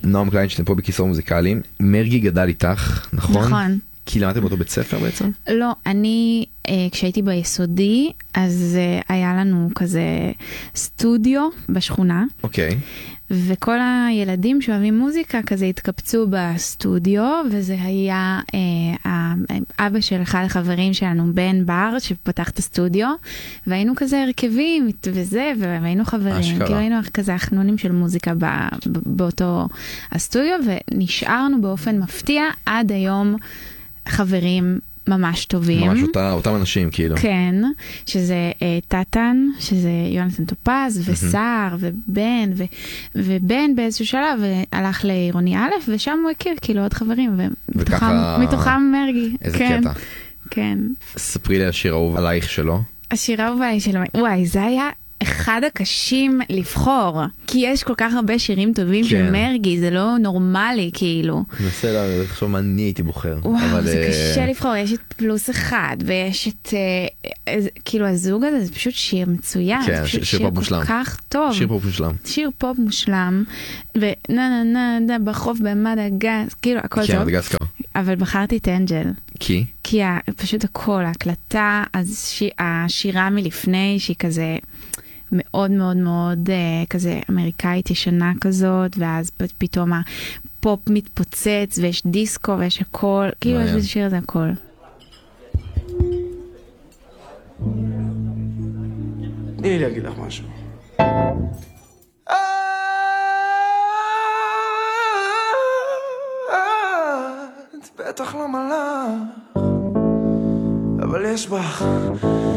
נועם קליינשטיין פה בכיסאות מוזיקליים. מרגי גדל איתך, נכון? נכון. כי למדתם באותו בית ספר בעצם? לא, אני, כשהייתי ביסודי, אז היה לנו כזה סטודיו בשכונה. אוקיי. וכל הילדים שאוהבים מוזיקה כזה התקבצו בסטודיו, וזה היה אבא של אחד החברים שלנו, בן בר, שפתח את הסטודיו, והיינו כזה הרכבים וזה, והיינו חברים, כאילו היינו כזה החנונים של מוזיקה באותו הסטודיו, ונשארנו באופן מפתיע עד היום חברים ממש טובים. ממש אותם אנשים כאילו. כן, שזה טטן, שזה יונתן טופז, וסער, ובן, ובן באיזשהו שלב הלך לעירוני א', ושם הוא הכיר כאילו עוד חברים, ומתוכם מרגי. איזה קטע. כן. ספרי לי השיר האהוב עלייך שלו. השיר האהוב עלייך שלו, וואי, זה היה אחד הקשים לבחור, כי יש כל כך הרבה שירים טובים של מרגי, זה לא נורמלי כאילו. ננסה לחשוב מה אני הייתי בוחר. וואו, זה קשה לבחור, יש את פלוס אחד, ויש את, כאילו הזוג הזה, זה פשוט שיר מצוין, כן, זה פשוט שיר פופ מושלם. כל כך טוב. שיר פופ מושלם. שיר פופ מושלם, ונה נה נה נה בחוף במדגס, כאילו הכל טוב. כן, מדגסקר. אבל בחרתי את אנג'ל. כי? כי פשוט הכל, ההקלטה, השירה מלפני, שהיא כזה מאוד מאוד מאוד כזה אמריקאית ישנה כזאת, ואז פתאום הפופ מתפוצץ, ויש דיסקו, ויש הכל, כאילו יש בשיר הזה הכל. תני לי להגיד לך משהו. את בטח לא מלאך, אבל יש בך